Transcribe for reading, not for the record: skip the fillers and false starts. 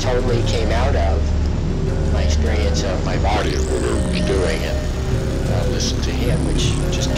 totally came out of my experience of my body of what I was doing, and listened to him, which just